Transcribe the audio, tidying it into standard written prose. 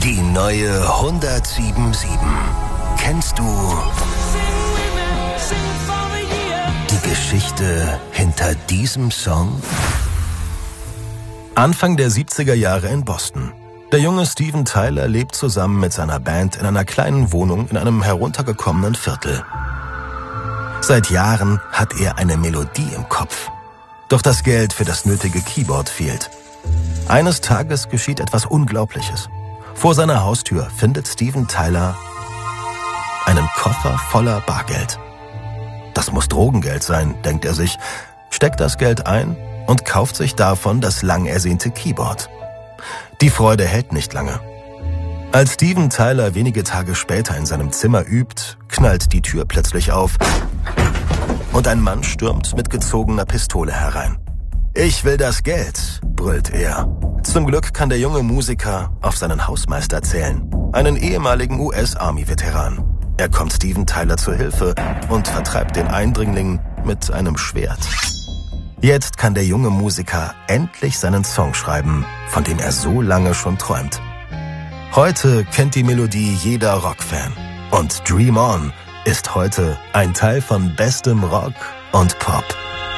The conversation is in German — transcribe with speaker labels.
Speaker 1: Die neue 107.7. Kennst du die Geschichte hinter diesem Song?
Speaker 2: Anfang der 70er Jahre in Boston. Der junge Steven Tyler lebt zusammen mit seiner Band in einer kleinen Wohnung in einem heruntergekommenen Viertel. Seit Jahren hat er eine Melodie im Kopf. Doch das Geld für das nötige Keyboard fehlt. Eines Tages geschieht etwas Unglaubliches. Vor seiner Haustür findet Steven Tyler einen Koffer voller Bargeld. Das muss Drogengeld sein, denkt er sich, steckt das Geld ein und kauft sich davon das lang ersehnte Keyboard. Die Freude hält nicht lange. Als Steven Tyler wenige Tage später in seinem Zimmer übt, knallt die Tür plötzlich auf und ein Mann stürmt mit gezogener Pistole herein. »Ich will das Geld«, brüllt er. Zum Glück kann der junge Musiker auf seinen Hausmeister zählen, einen ehemaligen US-Army-Veteran. Er kommt Steven Tyler zur Hilfe und vertreibt den Eindringling mit einem Schwert. Jetzt kann der junge Musiker endlich seinen Song schreiben, von dem er so lange schon träumt. Heute kennt die Melodie jeder Rockfan. Und Dream On ist heute ein Teil von bestem Rock und Pop.